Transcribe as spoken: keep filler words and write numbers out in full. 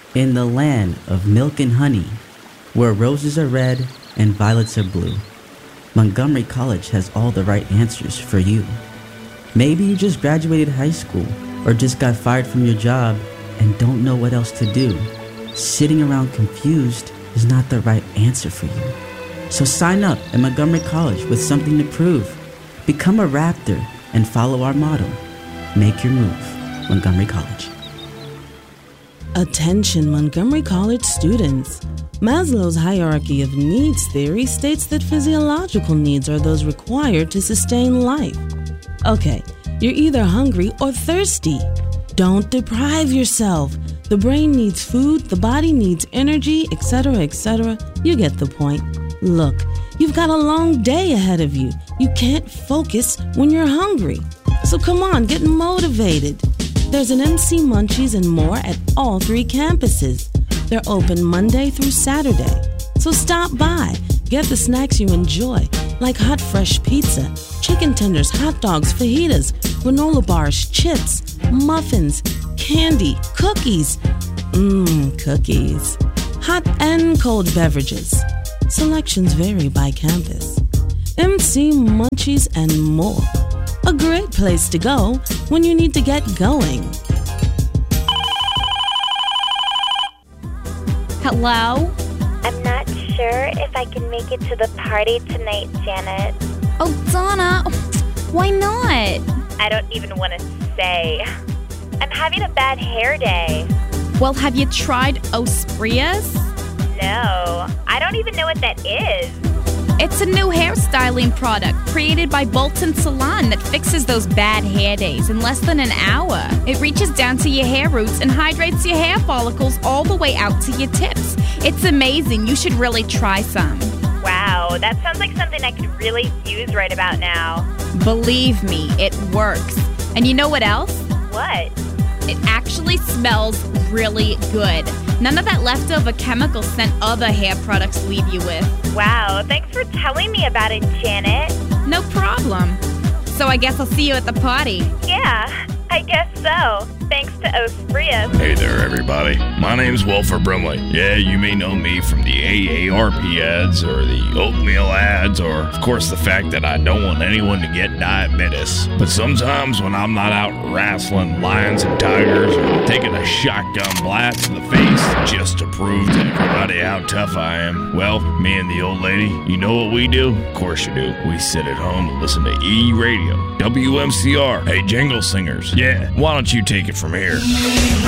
In the land of milk and honey, where roses are red and violets are blue, Montgomery College has all the right answers for you. Maybe you just graduated high school or just got fired from your job and don't know what else to do. Sitting around confused is not the right answer for you. So sign up at Montgomery College with something to prove. Become a Raptor and follow our motto. Make your move. Montgomery College. Attention Montgomery College students. Maslow's hierarchy of needs theory states that physiological needs are those required to sustain life. Okay, you're either hungry or thirsty. Don't deprive yourself. The brain needs food, the body needs energy, et cetera, et cetera. You get the point. Look, you've got a long day ahead of you. You can't focus when you're hungry. So come on, get motivated. There's an M C Munchies and more at all three campuses. They're open Monday through Saturday. So stop by. Get the snacks you enjoy, like hot fresh pizza, chicken tenders, hot dogs, fajitas, granola bars, chips, muffins, candy, cookies. Mmm, cookies. Hot and cold beverages. Selections vary by campus. M C Munchies and more. A great place to go when you need to get going. Hello? I'm not sure if I can make it to the party tonight, Janet. Oh, Donna, why not? I don't even want to say. I'm having a bad hair day. Well, have you tried Osprea's? No, I don't even know what that is. It's a new hairstyling product created by Bolton Salon that fixes those bad hair days in less than an hour. It reaches down to your hair roots and hydrates your hair follicles all the way out to your tips. It's amazing. You should really try some. Wow, that sounds like something I could really use right about now. Believe me, it works. And you know what else? What? It actually smells really good. None of that leftover chemical scent other hair products leave you with. Wow, thanks for telling me about it, Janet. No problem. So I guess I'll see you at the party. Yeah, I guess so. Thanks to Osprea's. Hey there, everybody. My name's Wilford Brimley. Yeah, you may know me from the A A R P ads or the oatmeal ads or, of course, the fact that I don't want anyone to get diabetes. But sometimes when I'm not out wrestling lions and tigers or taking a shotgun blast to the face just to prove to everybody how tough I am, well, me and the old lady, you know what we do? Of course you do. We sit at home and listen to E Radio, W M C R. Hey, Jingle Singers. Yeah, why don't you take it from here?